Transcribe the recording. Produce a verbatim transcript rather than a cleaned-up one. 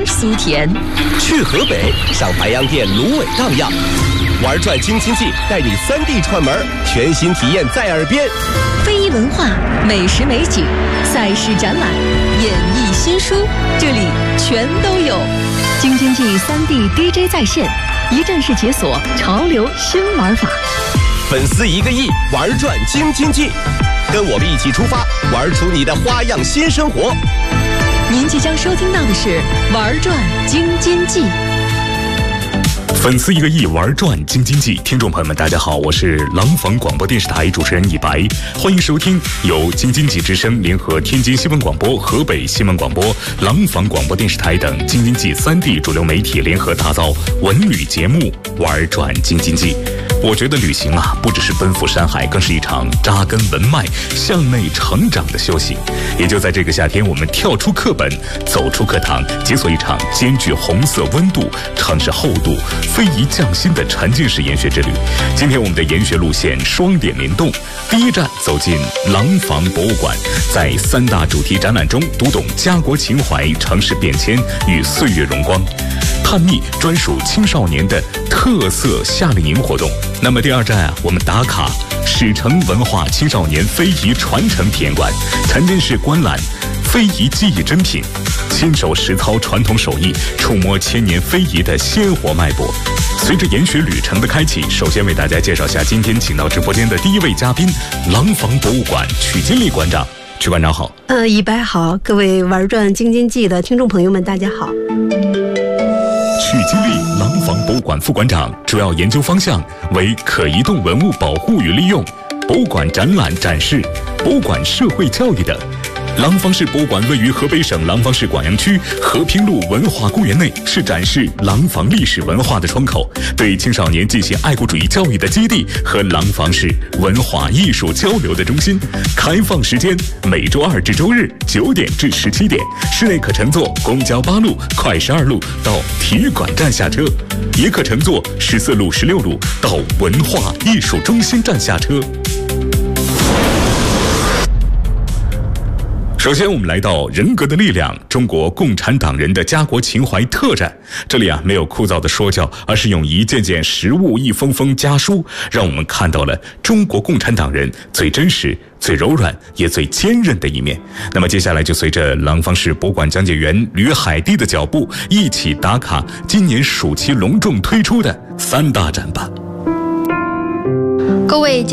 酥甜。 去河北，上白洋淀芦苇荡漾，玩转京津冀，带你三 D 串门，全新体验在耳边。 非遗文化、美食美景、赛事展览、演艺新书，这里全都有。京津冀三 D D J 在线，一站式解锁潮流新玩法。 粉丝一个亿，玩转京津冀，跟我们一起出发，玩出你的花样新生活。 您即将收听到的是《玩转京津冀》。 粉丝一个亿，玩转京津冀。听众朋友们，大家好，我是廊坊广播电视台主持人以白，欢迎收听由京津冀之声联合天津新闻广播、河北新闻广播、廊坊广播电视台等京津冀三地主流媒体联合打造文旅节目《玩转京津冀》。我觉得旅行啊，不只是奔赴山海，更是一场扎根文脉、向内成长的修行。也就在这个夏天，我们跳出课本，走出课堂，解锁一场兼具红色温度、城市厚度、非遗匠心的沉浸式研学之旅。今天我们的研学路线双点联动，第一站走进廊坊博物馆，在三大主题展览中读懂家国情怀、城市变迁与岁月荣光，探秘专属青少年的特色夏令营活动。那么第二站啊，我们打卡史城文化青少年非遗传承体验馆，沉浸式观览非遗技艺珍品，亲手实操传统手艺，触摸千年非遗的鲜活脉搏。随着研学旅程的开启，首先为大家介绍下今天请到直播间的第一位嘉宾，廊坊博物馆曲金丽馆长。曲馆长好。 呃，以白好，各位玩转京津冀的听众朋友们，大家好。 曲金丽，廊坊博物馆副馆长，主要研究方向为可移动文物保护与利用、博物馆展览展示、博物馆社会教育等。廊坊市博物馆位于河北省廊坊市广阳区和平路文化公园内，是展示廊坊历史文化的窗口，对青少年进行爱国主义教育的基地和廊坊市文化艺术交流的中心。开放时间每周二至周日九点至十七点，室内可乘坐公交八路、快十二路到体育馆站下车，也可乘坐十四路、十六路到文化艺术中心站下车。首先我们来到人格的力量，中国共产党人的家国情怀特展。这里啊，没有枯燥的说教，而是用一件件实物、一封封家书，让我们看到了中国共产党人最真实、最柔软也最坚韧的一面。那么接下来就随着廊坊市博物馆讲解员吕海蒂的脚步，一起打卡今年暑期隆重推出的三大展吧。 各位